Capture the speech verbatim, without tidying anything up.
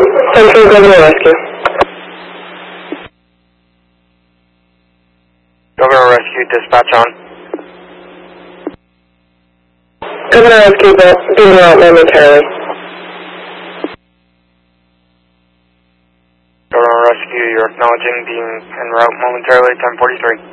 Central Governor Rescue. Governor Rescue, dispatch on. Governor Rescue being out momentarily. Governor Rescue, you're acknowledging being en route momentarily, ten forty-three.